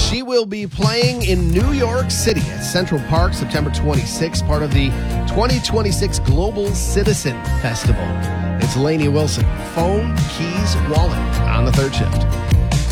She will be playing in New York City at Central Park September 26th, part of the 2026 Global Citizen Festival. It's Lainey Wilson, phone, keys, wallet on the third shift.